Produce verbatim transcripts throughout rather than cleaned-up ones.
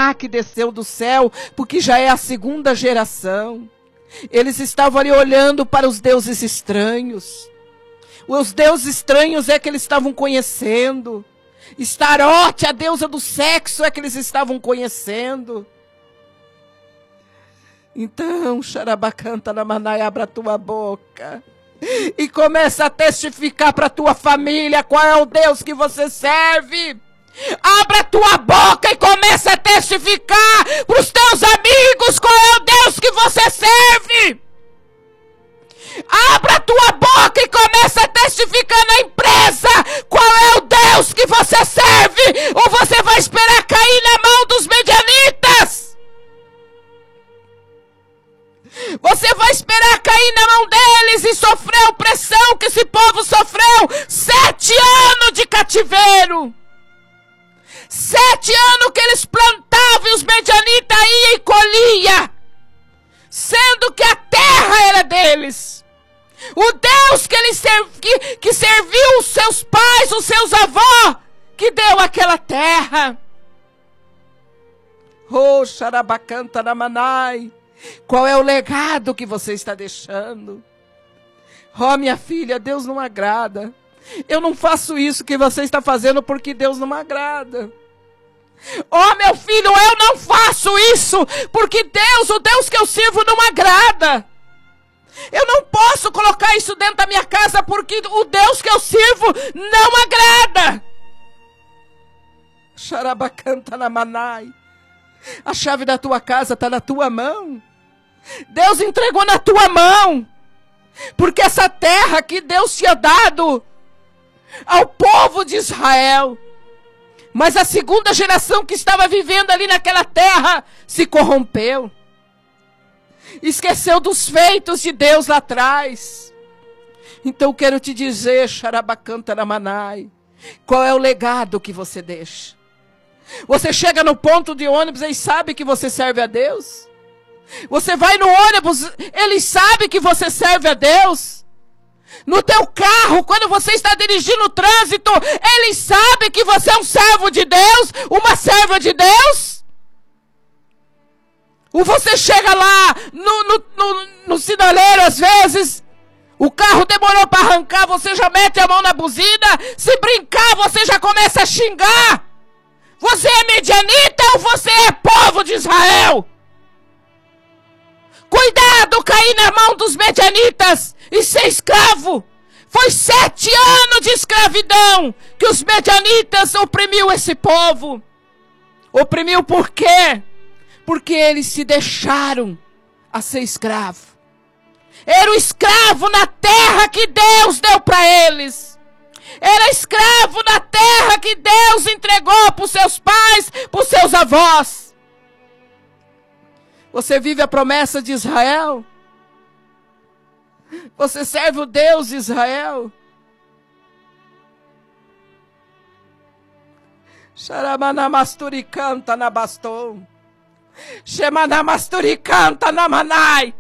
maná que desceu do céu, porque já é a segunda geração. Eles estavam ali olhando para os deuses estranhos. Os deuses estranhos é que eles estavam conhecendo. Starote, a deusa do sexo, é que eles estavam conhecendo. Então, Xarabacanta Namanai, abra a tua boca e começa a testificar para a tua família qual é o Deus que você serve. Abra a tua boca e começa a testificar para os teus amigos qual é o Deus que você serve. Abra a tua boca e começa a testificar na empresa qual é o Deus que você serve, ou você vai esperar cair na mão dos medianitas. Você vai esperar cair na mão deles e sofrer a opressão que esse povo sofreu. Sete anos de cativeiro. Sete anos que eles plantavam e os medianitas iam e colhiam, sendo que a terra era deles. O Deus que, ele serv... que, que serviu os seus pais, os seus avós, que deu aquela terra. Oh, Xarabacanta Namanai, qual é o legado que você está deixando? Oh, minha filha, Deus não agrada. Eu não faço isso que você está fazendo porque Deus não me agrada. Oh, meu filho, eu não faço isso porque Deus, o Deus que eu sirvo, não me agrada. Eu não posso colocar isso dentro da minha casa porque o Deus que eu sirvo não me agrada. Xarabacanta Namanai, a chave da tua casa está na tua mão. Deus entregou na tua mão, porque essa terra que Deus tinha dado ao povo de Israel, mas a segunda geração que estava vivendo ali naquela terra se corrompeu, esqueceu dos feitos de Deus lá atrás. Então quero te dizer, Xarabacanta Namanai, qual é o legado que você deixa? Você chega no ponto de ônibus e sabe que você serve a Deus? Você vai no ônibus, ele sabe que você serve a Deus? No teu carro, quando você está dirigindo o trânsito, ele sabe que você é um servo de Deus, uma serva de Deus? Ou você chega lá no, no, no, no sinaleiro, às vezes, o carro demorou para arrancar, você já mete a mão na buzina, se brincar, você já começa a xingar. Você é medianita ou você é povo de Israel? Cuidado, cair na mão dos medianitas e ser escravo. Foi sete anos de escravidão que os medianitas oprimiu esse povo. Oprimiu por quê? Porque eles se deixaram a ser escravo. Era o escravo na terra que Deus deu para eles. Era escravo na terra que Deus entregou para os seus pais, para os seus avós. Você vive a promessa de Israel? Você serve o Deus de Israel? Xaramanamasturi-canta na baston. Xemanamasturi-canta na manai.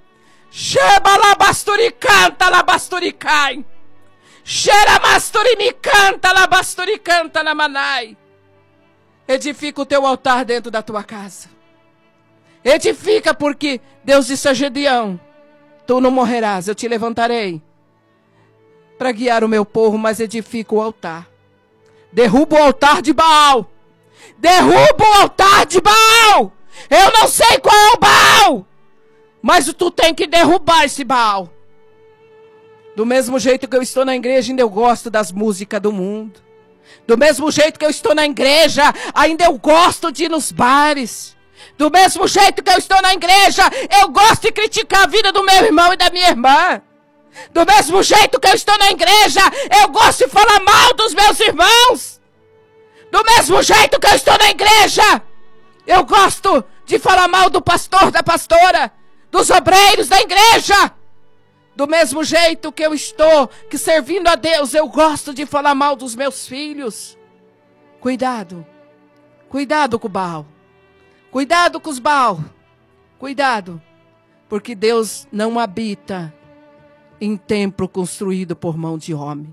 Xebalabasturi-canta na basturicai. Xeramasturi-me-canta na basturicanta na manai. Edifica o teu altar dentro da tua casa. Edifica, porque Deus disse a Gedeão: tu não morrerás, eu te levantarei para guiar o meu povo, mas edifica o altar. Derruba o altar de Baal. Derruba o altar de Baal. Eu não sei qual é o Baal, mas tu tem que derrubar esse Baal. Do mesmo jeito que eu estou na igreja, ainda eu gosto das músicas do mundo. Do mesmo jeito que eu estou na igreja, ainda eu gosto de ir nos bares. Do mesmo jeito que eu estou na igreja, eu gosto de criticar a vida do meu irmão e da minha irmã. Do mesmo jeito que eu estou na igreja, eu gosto de falar mal dos meus irmãos. Do mesmo jeito que eu estou na igreja, eu gosto de falar mal do pastor, da pastora, dos obreiros da igreja. Do mesmo jeito que eu estou que servindo a Deus, eu gosto de falar mal dos meus filhos. Cuidado. Cuidado com o Baal. Cuidado com os Baal. Cuidado. Porque Deus não habita em templo construído por mão de homem.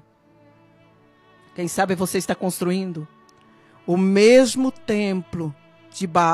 Quem sabe você está construindo o mesmo templo de Baal.